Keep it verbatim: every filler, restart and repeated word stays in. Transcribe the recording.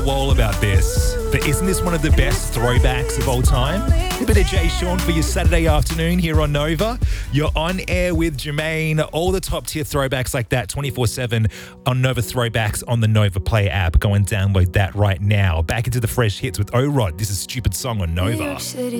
All about this, but isn't this one of the best throwbacks of all time? A bit of Jay Sean for your Saturday afternoon here on Nova. You're on air with Jermaine. All the top tier throwbacks like that twenty-four seven on Nova Throwbacks on the Nova Play app. Go and download that right now. Back into the fresh hits with O-Rod. This is Stupid Song on Nova.